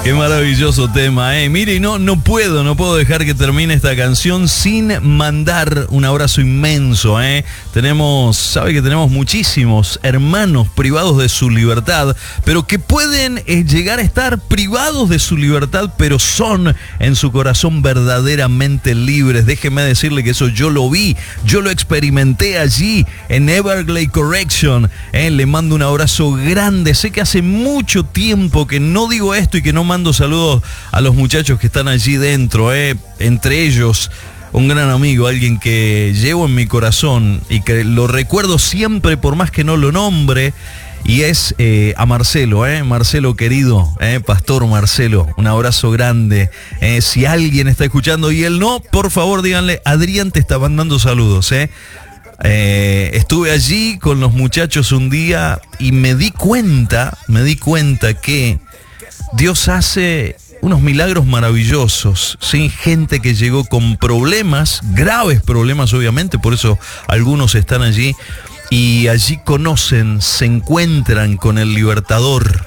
Qué maravilloso tema, Mire, y no puedo dejar que termine esta canción sin mandar un abrazo inmenso, sabe que tenemos muchísimos hermanos privados de su libertad, pero que pueden llegar a estar privados de su libertad, pero son en su corazón verdaderamente libres. Déjeme decirle que eso yo lo vi, yo lo experimenté allí en Everglade Correction. Le mando un abrazo grande. Sé que hace mucho tiempo que no digo esto y que no mando saludos a los muchachos que están allí dentro, entre ellos un gran amigo, alguien que llevo en mi corazón y que lo recuerdo siempre por más que no lo nombre, y es a Marcelo, Marcelo querido, Pastor Marcelo, un abrazo grande. Si alguien está escuchando y él no, por favor díganle, Adrián te está mandando saludos, estuve allí con los muchachos un día y me di cuenta que Dios hace unos milagros maravillosos, ¿sí? Gente que llegó con problemas, graves problemas obviamente, por eso algunos están allí, y allí conocen, se encuentran con el libertador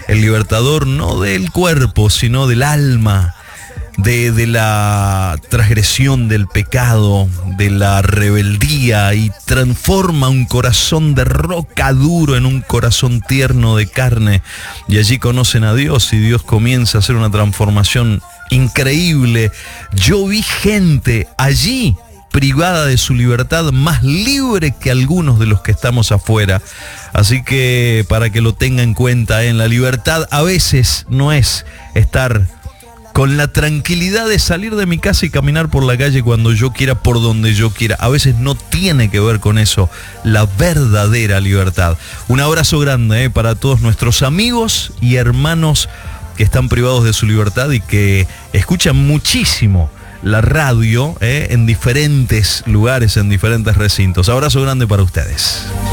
no del cuerpo, sino del alma, de la transgresión, del pecado, de la rebeldía, y transforma un corazón de roca duro en un corazón tierno de carne, y allí conocen a Dios y Dios comienza a hacer una transformación increíble. Yo vi gente allí privada de su libertad, más libre que algunos de los que estamos afuera. Así que para que lo tenga en cuenta, en la libertad a veces no es estar con la tranquilidad de salir de mi casa y caminar por la calle cuando yo quiera, por donde yo quiera. A veces no tiene que ver con eso la verdadera libertad. Un abrazo grande para todos nuestros amigos y hermanos que están privados de su libertad y que escuchan muchísimo la radio en diferentes lugares, en diferentes recintos. Abrazo grande para ustedes.